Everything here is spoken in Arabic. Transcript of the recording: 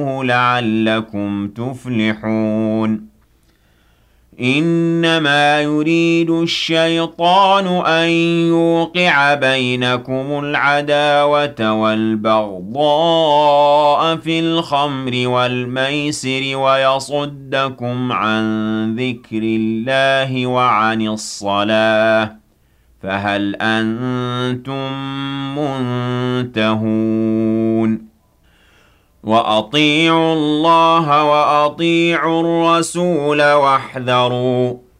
لعلكم تفلحون إنما يريد الشيطان أن يوقع بينكم العداوة والبغضاء في الخمر والميسر ويصدكم عن ذكر الله وعن الصلاة فهل أنتم منتهون وأطيعوا الله وأطيعوا الرسول واحذروا